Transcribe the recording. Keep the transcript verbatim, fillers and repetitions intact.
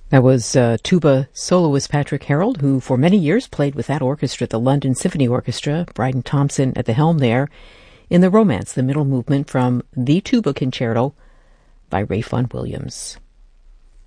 That was uh, tuba soloist Patrick Harold, who for many years played with that orchestra, the London Symphony Orchestra, Bryden Thompson at the helm there, in the Romance, the middle movement from the Tuba Concerto by Ralph Vaughan Williams.